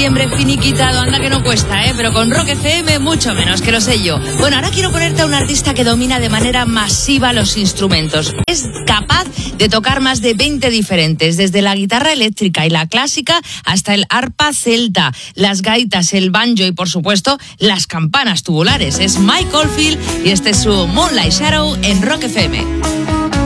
septiembre finiquitado, anda que no cuesta, pero con Rock FM mucho menos, que lo sé yo. Bueno, ahora quiero ponerte a un artista que domina de manera masiva los instrumentos. Es capaz de tocar más de 20 diferentes, desde la guitarra eléctrica y la clásica hasta el arpa celta, las gaitas, el banjo y, por supuesto, las campanas tubulares. Es Mike Oldfield y este es su Moonlight Shadow en Rock FM.